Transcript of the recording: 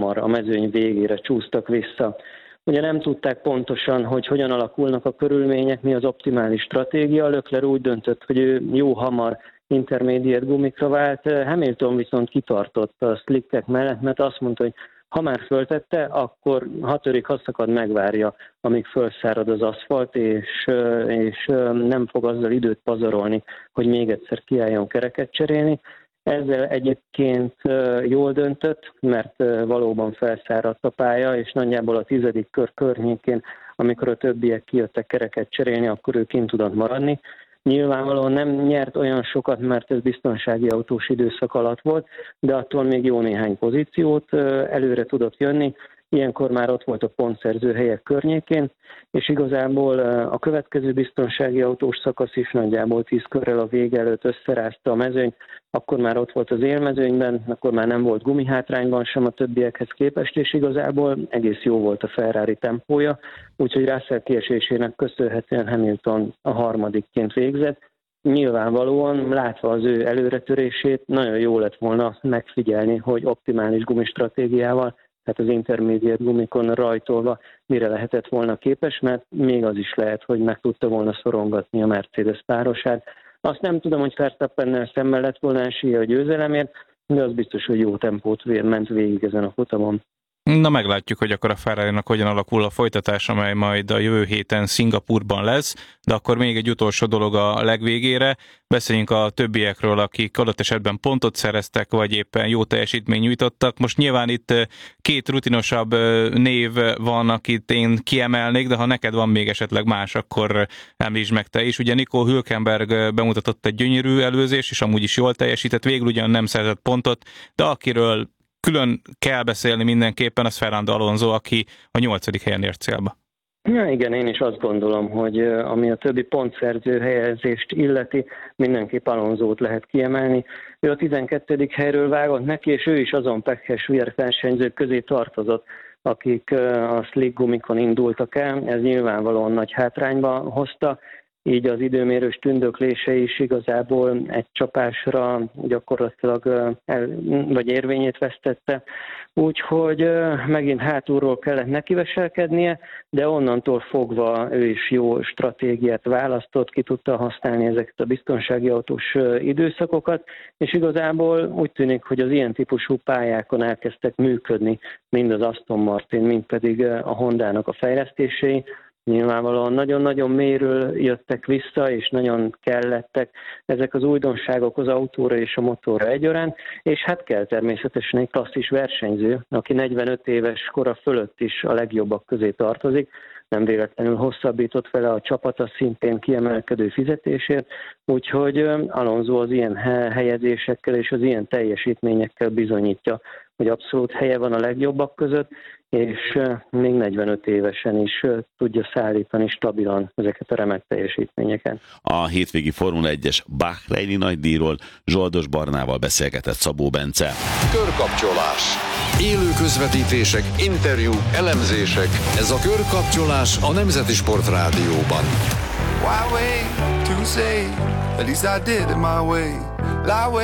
hamar a mezőny végére csúsztak vissza. Ugye nem tudták pontosan, hogy hogyan alakulnak a körülmények, mi az optimális stratégia. Leclerc úgy döntött, hogy ő jó hamar intermediate gumikra vált, Hamilton viszont kitartott a slickek mellett, mert azt mondta, hogy ha már föltette, akkor 6. szakad megvárja, amíg felszárad az aszfalt, és nem fog azzal időt pazarolni, hogy még egyszer kiálljon kereket cserélni. Ezzel egyébként jól döntött, mert valóban felszáradt a pálya, és nagyjából a 10. kör környékén, amikor a többiek kijöttek kereket cserélni, akkor ő kint tudott maradni. Nyilvánvalóan nem nyert olyan sokat, mert ez biztonsági autós időszak alatt volt, de attól még jó néhány pozíciót előre tudott jönni. Ilyenkor már ott volt a pontszerző helyek környékén, és igazából a következő biztonsági autós szakasz is nagyjából 10 körrel a vége előtt összerázta a mezőnyt, akkor már ott volt az élmezőnyben, akkor már nem volt gumihátrányban sem a többiekhez képest, és igazából egész jó volt a Ferrari tempója, úgyhogy Russell kiesésének köszönhetően Hamilton a harmadikként végzett. Nyilvánvalóan látva az ő előretörését, nagyon jó lett volna megfigyelni, hogy optimális gumistratégiával, tehát az intermediate gumikon rajtolva mire lehetett volna képes, mert még az is lehet, hogy meg tudta volna szorongatni a Mercedes párosát. Azt nem tudom, hogy Verstappennel szemben lett volna esélye a győzelemért, de az biztos, hogy jó tempót ment végig ezen a futamon. Na meglátjuk, hogy akkor a Ferrarinak hogyan alakul a folytatás, amely majd a jövő héten Szingapúrban lesz, de akkor még egy utolsó dolog a legvégére. Beszéljünk a többiekről, akik adott esetben pontot szereztek, vagy éppen jó teljesítményt nyújtottak. Most nyilván itt két rutinosabb név van, akit én kiemelnék, de ha neked van még esetleg más, akkor említsd meg te is. Ugye Nico Hülkenberg bemutatott egy gyönyörű előzést, és amúgy is jól teljesített, végül ugyan nem szerzett pontot, de akiről külön kell beszélni mindenképpen, az Fernando Alonso, aki a 8. helyen ért célba. Ja, igen, én is azt gondolom, hogy ami a többi pontszerző helyezést illeti, mindenképp Alonsót lehet kiemelni. Ő a 12. helyről vágott neki, és ő is azon pekhes versenyzők közé tartozott, akik a slick gumikon indultak el. Ez nyilvánvalóan nagy hátrányba hozta, így az időmérős tündöklése is igazából egy csapásra gyakorlatilag vagy érvényét vesztette. Úgyhogy megint hátulról kellett nekiveselkednie, de onnantól fogva ő is jó stratégiát választott, ki tudta használni ezeket a biztonsági autós időszakokat, és igazából úgy tűnik, hogy az ilyen típusú pályákon elkezdtek működni mind az Aston Martin, mind pedig a Hondának a fejlesztései. Nyilvánvalóan nagyon-nagyon mélyről jöttek vissza, és nagyon kellettek ezek az újdonságok az autóra és a motorra egyaránt, és hát kell természetesen egy klasszis versenyző, aki 45 éves kora fölött is a legjobbak közé tartozik, nem véletlenül hosszabbított vele a csapata szintén kiemelkedő fizetésért, úgyhogy Alonso az ilyen helyezésekkel és az ilyen teljesítményekkel bizonyítja, hogy abszolút helye van a legjobbak között, és még 45 évesen is tudja szállítani stabilan ezeket a remek teljesítményeket. A hétvégi Formula 1-es Bahreini nagydíjról Zsoldos Barnával beszélgetett Szabó Bence. Körkapcsolás. Élő közvetítések, interjúk, elemzések. Ez a Körkapcsolás a Nemzeti Sport Rádióban. Why wait to say, at least I did it my way.